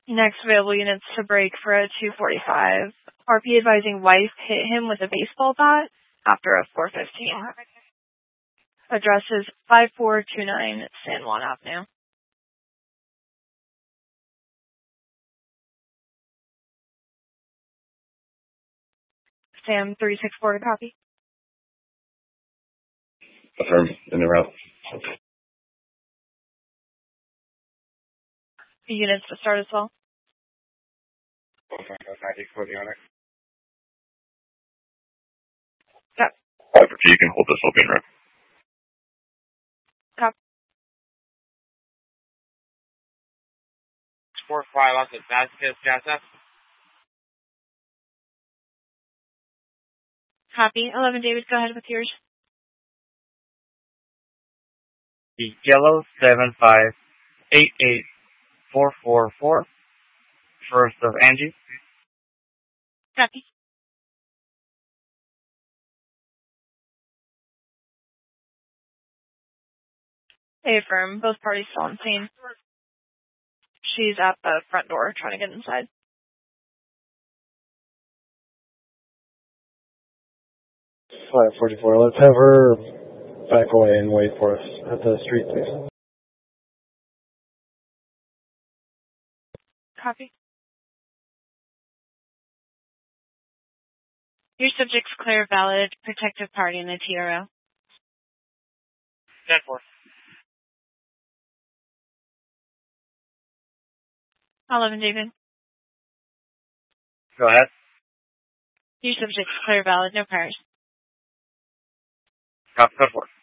Next available units to break for a 245. RP advising wife hit him with a baseball bat after a 415. Address is 5429 San Juan Avenue. Sam 364 to copy. Affirm, in the route. The units to start as well. Okay, that's 9040 on it. Yep. You can hold this open, right? Copy. 45 off the Vasquez Jazza. Copy. 11 David, go ahead with yours. The yellow 7588444. First of Angie. Copy. They affirm. Both parties still on scene. She's at the front door trying to get inside. 544. Let's have her back away and wait for us at the street, please. Copy. Your subject's clear, valid, protective party in the TRO. 10-4. 11 David. Go ahead. Your subject's clear, valid, no priors. Copy, 10-4.